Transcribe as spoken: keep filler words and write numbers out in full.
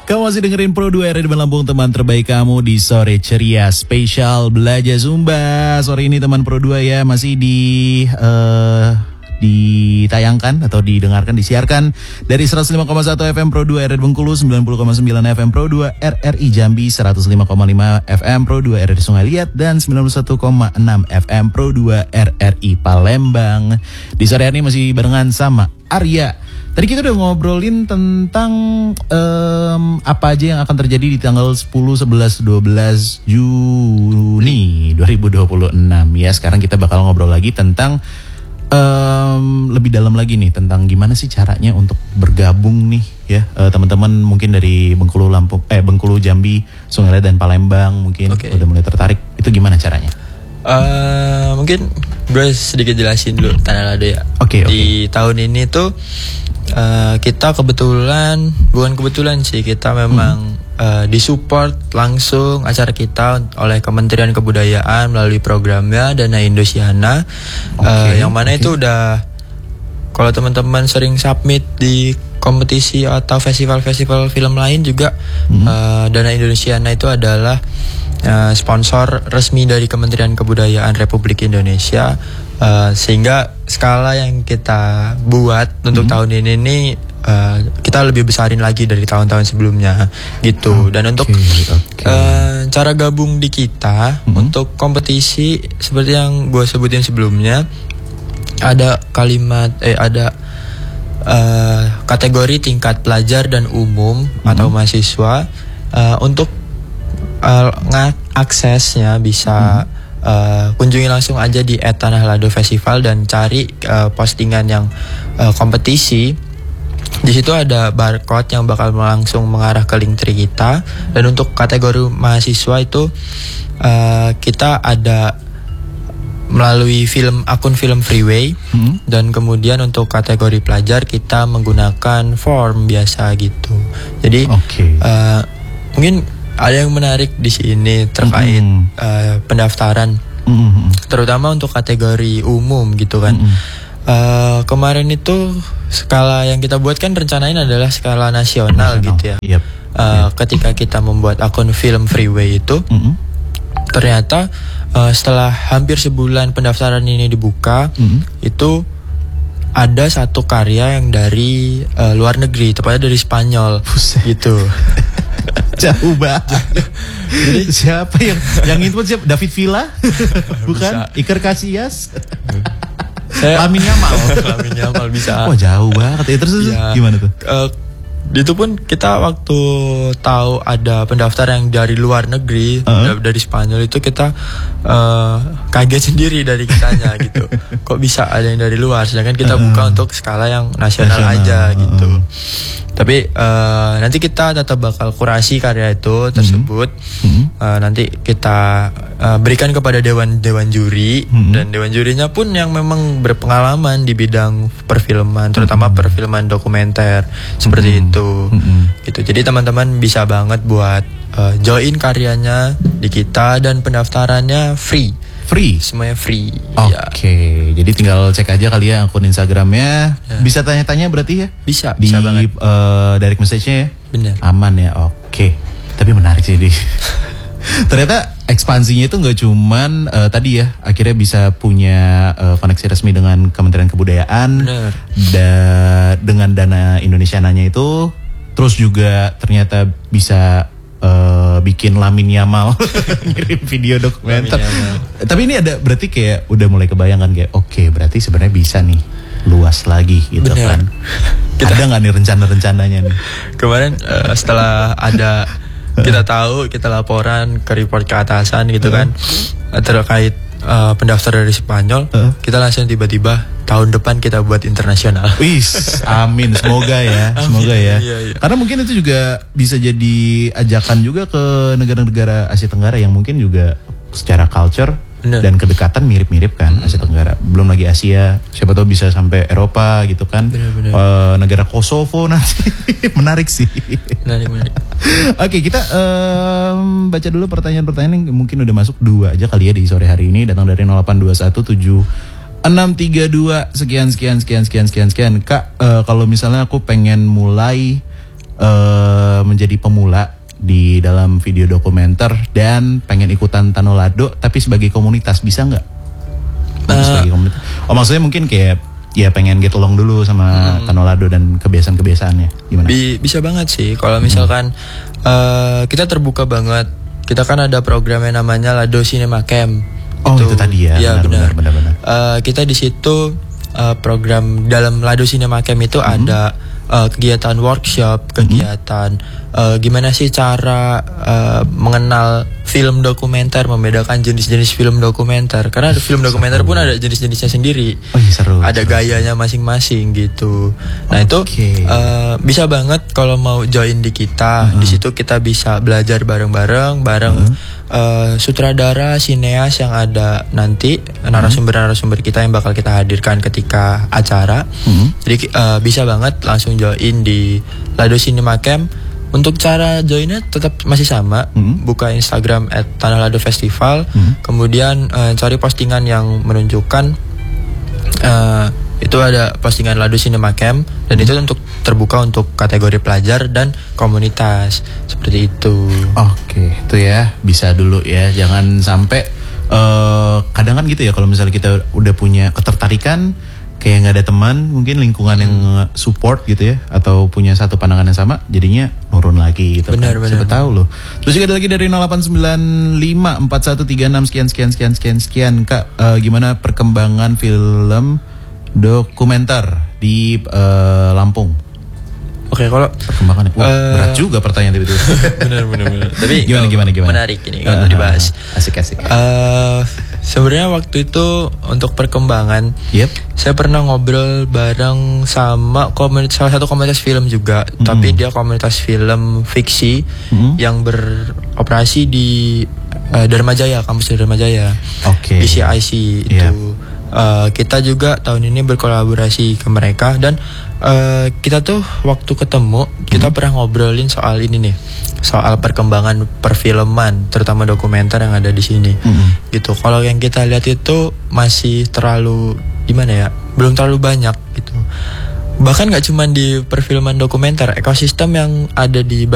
Kamu masih dengerin Pro dua R R I Lampung, teman terbaik kamu di sore ceria spesial belajar Zumba. Sore ini teman Pro dua ya masih di uh, ditayangkan atau didengarkan, disiarkan dari seratus lima koma satu F M Pro dua R R I Bengkulu, sembilan puluh koma sembilan F M Pro dua R R I Jambi, seratus lima koma lima F M Pro dua R R I Sungai Liat, dan sembilan puluh satu koma enam F M Pro dua R R I Palembang. Di sore hari ini masih barengan sama Arya. Tadi kita udah ngobrolin tentang um, apa aja yang akan terjadi di tanggal sepuluh, sebelas, dua belas Juni dua ribu dua puluh enam ya. Sekarang kita bakal ngobrol lagi tentang um, lebih dalam lagi nih tentang gimana sih caranya untuk bergabung nih ya, uh, teman-teman mungkin dari Bengkulu, Lampung, eh Bengkulu, Jambi, Sungai Liat dan Palembang mungkin okay. udah mulai tertarik. Itu gimana caranya? Uh, mungkin gue sedikit jelasin dulu Tanah Lado ya. Oke. Okay, di okay. tahun ini tuh uh, kita kebetulan, bukan kebetulan sih, kita memang hmm. uh, disupport langsung acara kita oleh Kementerian Kebudayaan melalui programnya Dana Indosiana, okay, uh, yang mana okay. itu udah, kalau teman-teman sering submit di kompetisi atau festival-festival film lain juga, hmm. uh, Dana Indosiana itu adalah Uh, sponsor resmi dari Kementerian Kebudayaan Republik Indonesia, uh, sehingga skala yang kita buat untuk hmm. tahun ini nih uh, kita lebih besarin lagi dari tahun-tahun sebelumnya gitu. Dan okay, untuk okay. Uh, cara gabung di kita hmm. untuk kompetisi seperti yang gue sebutin sebelumnya, ada kalimat eh ada uh, kategori tingkat pelajar dan umum hmm. atau mahasiswa. uh, untuk Uh, aksesnya bisa hmm. uh, kunjungi langsung aja di et Tanah Lado Festival dan cari uh, postingan yang uh, kompetisi. Di situ ada barcode yang bakal langsung mengarah ke link tree kita. Dan untuk kategori mahasiswa itu uh, kita ada melalui film akun film Freeway, hmm. dan kemudian untuk kategori pelajar kita menggunakan form biasa gitu. Jadi okay. uh, mungkin ada yang menarik di sini terkait mm-hmm. uh, pendaftaran, mm-hmm. terutama untuk kategori umum gitu kan. Mm-hmm. Uh, kemarin itu skala yang kita buat kan rencanain adalah skala nasional, nasional. gitu ya. Yep. Uh, yep. Ketika kita membuat akun film Freeway itu, mm-hmm. ternyata uh, setelah hampir sebulan pendaftaran ini dibuka, mm-hmm. itu ada satu karya yang dari uh, luar negeri, tepatnya dari Spanyol. Buset. Gitu. Jauh banget. Jadi siapa yang yang itu siapa? David Villa? Bukan? Bisa. Iker Casillas? Lamine Yamal. Lamine Yamal bisa. Oh jauh banget. Ya, terus ya. Gimana tuh? Uh, itu pun kita waktu tahu ada pendaftar yang dari luar negeri, uh-huh. dari Spanyol, itu kita uh, kaget sendiri dari kitanya gitu. Kok bisa ada yang dari luar, sedangkan kita uh-huh. buka untuk skala yang nasional, nasional. aja gitu. Uh-huh. Tapi uh, nanti kita tetap bakal kurasi karya itu tersebut. Mm-hmm. Uh, nanti kita uh, berikan kepada dewan-dewan juri, mm-hmm. dan dewan jurinya pun yang memang berpengalaman di bidang perfilman, terutama mm-hmm. perfilman dokumenter seperti mm-hmm. itu. Mm-hmm. Gitu. Jadi teman-teman bisa banget buat uh, join karyanya di kita, dan pendaftarannya free. Free? Semuanya free. Oke, okay. ya. Jadi tinggal cek aja kali ya akun Instagramnya. Ya. Bisa tanya-tanya berarti ya? Bisa, di, bisa banget. Uh, direct message-nya ya? Benar. Aman ya, oke. Okay. Tapi menarik sih di. Ternyata ekspansinya itu nggak cuman uh, tadi ya, akhirnya bisa punya uh, koneksi resmi dengan Kementerian Kebudayaan. Benar. Da- dengan Dana Indonesiananya itu, terus juga ternyata bisa Uh, bikin Lamine Yamal ngirim video dokumenter. Tapi ini ada berarti kayak udah mulai kebayangan kayak oke okay, berarti sebenarnya bisa nih luas lagi gitu. Bener. Kan. Kita, ada nggak nih rencana-rencananya nih? Kemarin uh, setelah ada kita tahu, kita laporan ke report ke atasan gitu uh. kan terkait uh, pendaftar dari Spanyol, uh. kita langsung tiba-tiba tahun depan kita buat internasional. Wis, amin. Semoga ya, semoga ya. Iya, iya. Karena mungkin itu juga bisa jadi ajakan juga ke negara-negara Asia Tenggara yang mungkin juga secara culture bener. Dan kedekatan mirip-mirip kan, hmm. Asia Tenggara. Belum lagi Asia, siapa tahu bisa sampai Eropa gitu kan. Bener, bener. Uh, negara Kosovo nanti. Menarik sih. Menarik, menarik. Oke, kita um, baca dulu pertanyaan-pertanyaan yang mungkin udah masuk dua aja kali ya di sore hari ini. Datang dari nol delapan dua satu tujuh enam tiga dua sekian sekian sekian sekian sekian sekian. Kak, uh, kalau misalnya aku pengen mulai uh, uh, menjadi pemula di dalam video dokumenter dan pengen ikutan Tanolado tapi sebagai komunitas, bisa nggak? Uh, sebagai komunitas. Oh maksudnya mungkin kayak ya pengen get along dulu sama hmm. Tanolado dan kebiasaan-kebiasaannya gimana? Bi- bisa banget sih kalau misalkan hmm. uh, kita terbuka banget. Kita kan ada program yang namanya Lado Cinema Camp. Oh itu, itu tadi ya, ya benar, benar, benar, benar. Uh, kita di situ uh, program dalam Lado Cinema Camp itu hmm. ada uh, kegiatan workshop, kegiatan hmm. uh, gimana sih cara uh, mengenal film dokumenter, membedakan jenis-jenis film dokumenter. Karena film dokumenter pun ada jenis-jenisnya sendiri. Oh iya seru. Ada seru, gayanya seru. masing-masing gitu. Nah okay. itu uh, bisa banget kalau mau join di kita. Uh-huh. Di situ kita bisa belajar bareng-bareng, bareng uh-huh. uh, sutradara, sineas yang ada nanti, narasumber-narasumber kita yang bakal kita hadirkan ketika acara. Uh-huh. Jadi uh, bisa banget langsung join di Lado Cinema Camp. Untuk cara joinnya tetap masih sama, mm-hmm. buka Instagram at Tanolado Festival, mm-hmm. kemudian uh, cari postingan yang menunjukkan uh, itu ada postingan Lado Cinema Camp dan mm-hmm. itu untuk terbuka untuk kategori pelajar dan komunitas seperti itu. Oke, itu ya bisa dulu ya, jangan sampai uh, kadang kan gitu ya kalau misalnya kita udah punya ketertarikan kayak nggak ada teman, mungkin lingkungan yang support gitu ya, atau punya satu pandangan yang sama, jadinya nurun lagi gitu. Benar, kan. benar. Siapa tahu loh. Terus juga ada lagi dari nol delapan sembilan lima empat satu tiga enam sekian sekian sekian sekian sekian. Kak, uh, gimana perkembangan film dokumenter di uh, Lampung? Oke, kalau perkembangannya, wah, uh, berat juga pertanyaan itu. benar, benar, benar. Tapi gimana, gimana, gimana? Menarik ini kalau uh, dibahas. Asik, asik. Uh, Sebenarnya waktu itu untuk perkembangan, yep. saya pernah ngobrol bareng sama komunitas, salah satu komunitas film juga, mm-hmm. tapi dia komunitas film fiksi mm-hmm. yang beroperasi di uh, Dharma Jaya, kampus Dharma Jaya, okay. B C I C itu. Yep. Uh, kita juga tahun ini berkolaborasi ke mereka dan uh, kita tuh waktu ketemu kita hmm. pernah ngobrolin soal ini nih, soal perkembangan perfilman terutama dokumenter yang ada di sini. Hmm. Gitu. Kalau yang kita lihat itu masih terlalu gimana ya? Belum terlalu banyak gitu. Bahkan nggak cuma di perfilman dokumenter, ekosistem yang ada di